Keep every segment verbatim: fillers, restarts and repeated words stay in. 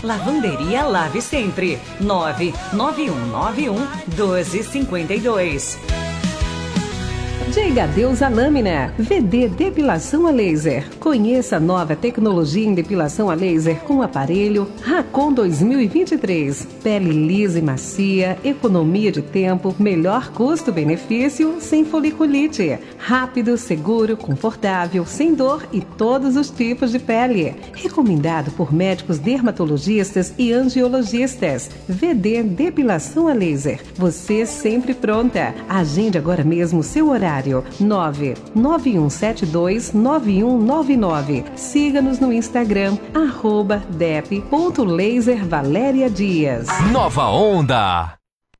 Lavanderia Lave Sempre. nove nove um nove um doze cinquenta e dois. Diga adeus à lâmina. V D Depilação a Laser. Conheça a nova tecnologia em depilação a laser com o aparelho Racon dois mil e vinte e três. Pele lisa e macia, economia de tempo, melhor custo-benefício, sem foliculite. Rápido, seguro, confortável, sem dor e todos os tipos de pele. Recomendado por médicos dermatologistas e angiologistas. V D Depilação a Laser. Você sempre pronta. Agende agora mesmo seu horário. nove nove um sete dois nove um nove nove. Siga-nos no Instagram, arroba dep ponto laser Valéria Dias. Nova Onda.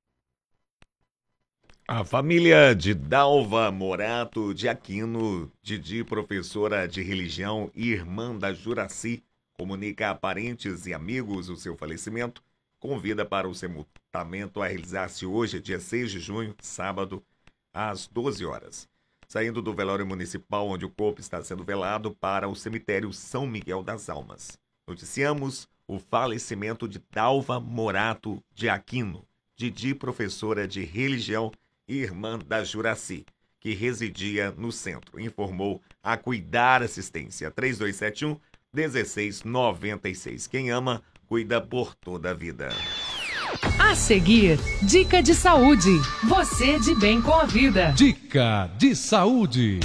A família de Dalva Morato de Aquino, Didi, professora de religião e irmã da Juraci, comunica a parentes e amigos o seu falecimento, convida para o sepultamento a realizar-se hoje, dia seis de junho, sábado, às doze horas, saindo do velório municipal onde o corpo está sendo velado para o cemitério São Miguel das Almas. Noticiamos o falecimento de Dalva Morato de Aquino, Didi, professora de religião e irmã da Juraci, que residia no centro, informou a Cuidar Assistência três dois sete um, um seis nove seis. Quem ama, cuida por toda a vida. A seguir, dica de saúde. Você de bem com a vida. Dica de saúde.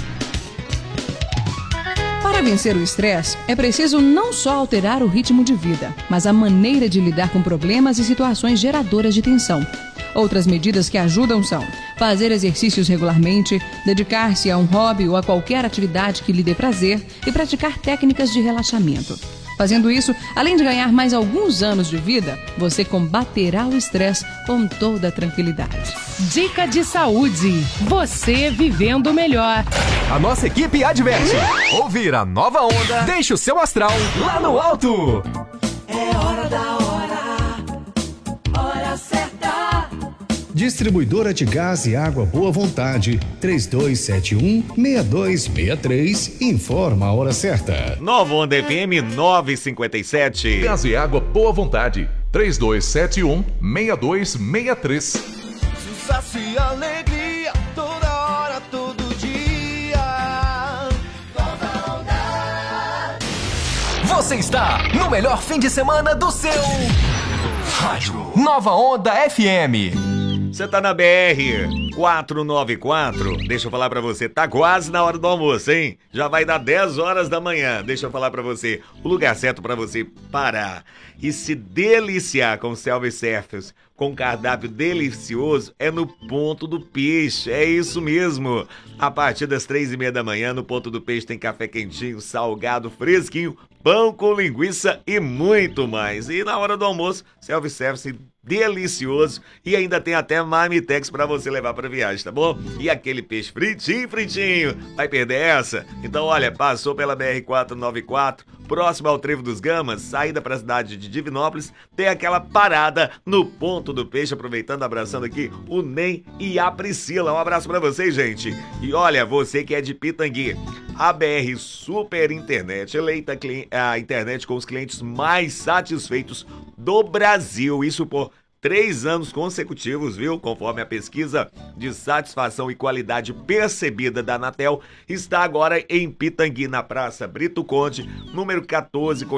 Para vencer o estresse, é preciso não só alterar o ritmo de vida, mas a maneira de lidar com problemas e situações geradoras de tensão. Outras medidas que ajudam são fazer exercícios regularmente, dedicar-se a um hobby ou a qualquer atividade que lhe dê prazer e praticar técnicas de relaxamento. Fazendo isso, além de ganhar mais alguns anos de vida, você combaterá o estresse com toda a tranquilidade. Dica de saúde. Você vivendo melhor. A nossa equipe adverte. Ouvir a Nova Onda deixa o seu astral lá no alto. É hora da hora, hora certa. Distribuidora de Gás e Água Boa Vontade, três dois sete um, seis dois seis três, informa a hora certa. Nova Onda F M nove cinquenta e sete. Gás e Água Boa Vontade, três dois sete um, seis dois seis três. Sucesso e alegria, toda hora, todo dia. Nova Onda. Você está no melhor fim de semana do seu rádio. Nova Onda F M. Você tá na B R quatrocentos e noventa e quatro, deixa eu falar pra você, tá quase na hora do almoço, hein? Já vai dar dez horas da manhã, deixa eu falar pra você, o lugar certo pra você parar e se deliciar com self-service, com cardápio delicioso, é no Ponto do Peixe, é isso mesmo. A partir das três e meia da manhã, no Ponto do Peixe tem café quentinho, salgado, fresquinho, pão com linguiça e muito mais. E na hora do almoço, self-service delicioso e ainda tem até marmitex para você levar para viagem, tá bom? E aquele peixe fritinho, fritinho, vai perder essa? Então olha, passou pela B R quatrocentos e noventa e quatro, próximo ao Trevo dos Gamas, saída para a cidade de Divinópolis, tem aquela parada no Ponto do Peixe, aproveitando, abraçando aqui o Ney e a Priscila. Um abraço para vocês, gente. E olha, você que é de Pitangui, a B R Super Internet, eleita a internet com os clientes mais satisfeitos do Brasil, isso por três anos consecutivos, viu? Conforme a pesquisa de satisfação e qualidade percebida da Anatel, está agora em Pitangui, na Praça Brito Conde, número quatorze, com